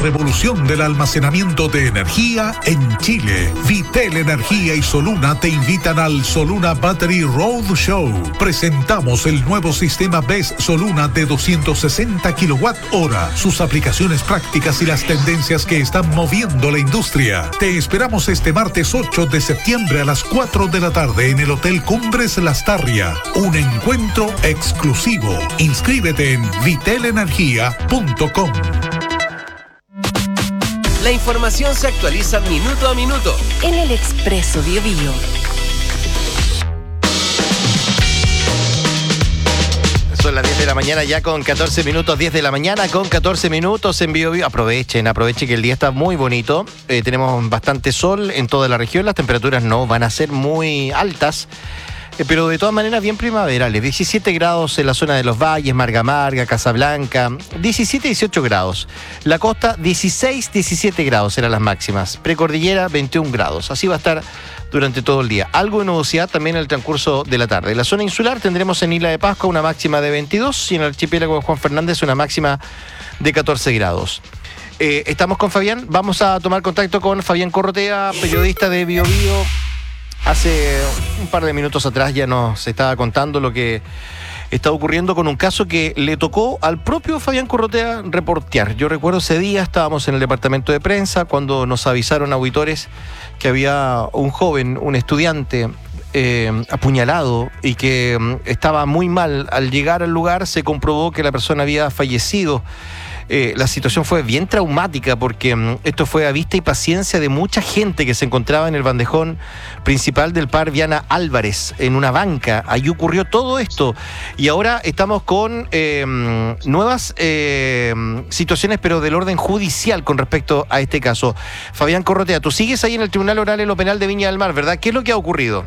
revolución del almacenamiento de energía en Chile. Vitel Energía y Soluna te invitan al Soluna Battery Road Show. Presentamos el nuevo sistema BESS Soluna de 260 kWh, sus aplicaciones prácticas y las tendencias que están moviendo la industria. Te esperamos este martes 8 de septiembre a las 4 de la tarde en el Hotel Cumbres Lastarria. Un encuentro exclusivo. Inscríbete en vitelenergia.com. La información se actualiza minuto a minuto en el Expreso BioBio. Son las 10 de la mañana ya con 14 minutos, 10 de la mañana con 14 minutos en BioBio. Aprovechen que el día está muy bonito. Tenemos bastante sol en toda la región, las temperaturas no van a ser muy altas. Pero de todas maneras bien primaverales, 17 grados en la zona de los valles, Marga, Casablanca, 17, 18 grados. La costa, 16, 17 grados eran las máximas. Precordillera, 21 grados. Así va a estar durante todo el día. Algo de nubosidad también en el transcurso de la tarde. En la zona insular tendremos en Isla de Pascua una máxima de 22 y en el archipiélago de Juan Fernández una máxima de 14 grados. Estamos con Fabián, vamos a tomar contacto con Fabián Corrotea, periodista de BioBio. Hace un par de minutos atrás ya nos estaba contando lo que está ocurriendo con un caso que le tocó al propio Fabián Corrotea reportear. Yo recuerdo ese día, estábamos en el departamento de prensa cuando nos avisaron auditores que había un joven, un estudiante apuñalado y que estaba muy mal. Al llegar al lugar se comprobó que la persona había fallecido. La situación fue bien traumática porque esto fue a vista y paciencia de mucha gente que se encontraba en el bandejón principal del par Viana Álvarez, en una banca. Ahí ocurrió todo esto y ahora estamos con nuevas situaciones, pero del orden judicial con respecto a este caso. Fabián Corrotea, tú sigues ahí en el Tribunal Oral en lo Penal de Viña del Mar, ¿verdad? ¿Qué es lo que ha ocurrido?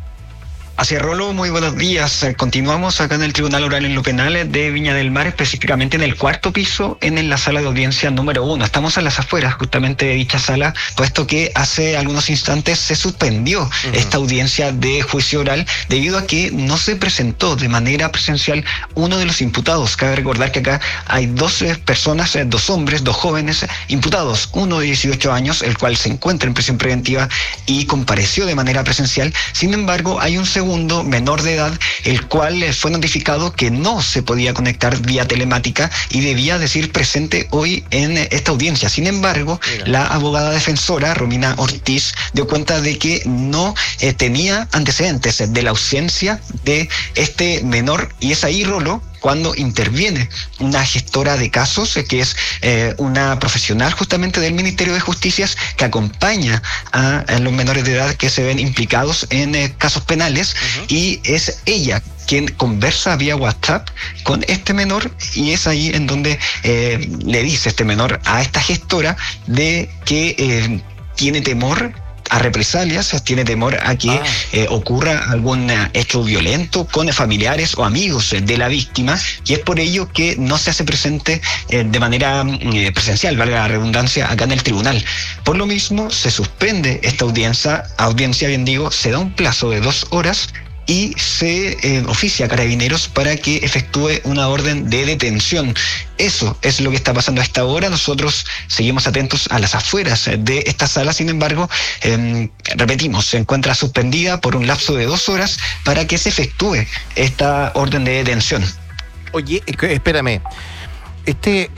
Así es, Rolo, muy buenos días. Continuamos acá en el Tribunal Oral en lo Penal de Viña del Mar, específicamente en el cuarto piso, en la sala de audiencia número 1. Estamos a las afueras justamente de dicha sala, puesto que hace algunos instantes se suspendió esta audiencia de juicio oral debido a que no se presentó de manera presencial uno de los imputados. Cabe recordar que acá hay dos personas, dos hombres, dos jóvenes imputados, uno de 18 años, el cual se encuentra en prisión preventiva y compareció de manera presencial. Sin embargo, hay un segundo menor de edad, el cual fue notificado que no se podía conectar vía telemática y debía decir presente hoy en esta audiencia. Sin embargo, la abogada defensora, Romina Ortiz, dio cuenta de que no tenía antecedentes de la ausencia de este menor, y es ahí, Rolo, cuando interviene una gestora de casos, que es una profesional justamente del Ministerio de Justicia que acompaña a los menores de edad que se ven implicados en casos penales, y es ella quien conversa vía WhatsApp con este menor, y es ahí en donde le dice este menor a esta gestora de que tiene temor a represalias, tiene temor a que ocurra algún hecho violento con familiares o amigos de la víctima, y es por ello que no se hace presente de manera presencial, valga la redundancia, acá en el tribunal. Por lo mismo, se suspende esta audiencia, bien digo, se da un plazo de 2 horas y se oficia a Carabineros para que efectúe una orden de detención. Eso es lo que está pasando a esta hora. Nosotros seguimos atentos a las afueras de esta sala. Sin embargo, repetimos, se encuentra suspendida por un lapso de 2 horas para que se efectúe esta orden de detención. Oye, espérame. ¿Qué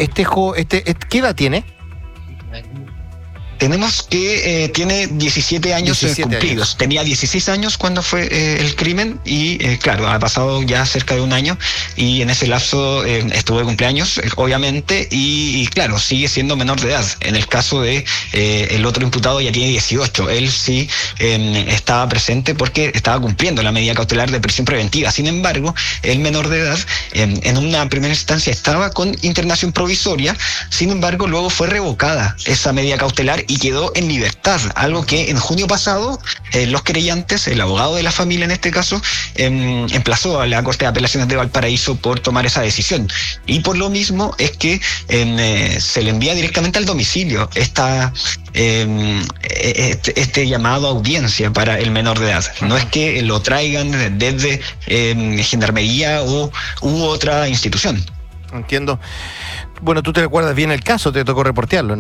edad tiene? Tenemos que tiene 17 años cumplidos. Tenía 16 años cuando fue el crimen y claro, ha pasado ya cerca de un año, y en ese lapso estuvo de cumpleaños, obviamente, y claro, sigue siendo menor de edad. En el caso de el otro imputado ya tiene 18. Él sí estaba presente porque estaba cumpliendo la medida cautelar de prisión preventiva. Sin embargo, el menor de edad en una primera instancia estaba con internación provisoria. Sin embargo, luego fue revocada esa medida cautelar y quedó en libertad, algo que en junio pasado los querellantes, el abogado de la familia en este caso, emplazó a la Corte de Apelaciones de Valparaíso por tomar esa decisión, y por lo mismo es que se le envía directamente al domicilio este llamado a audiencia para el menor de edad. No es que lo traigan desde Gendarmería u otra institución. Entiendo. Bueno, tú te recuerdas bien el caso, te tocó reportearlo, ¿no?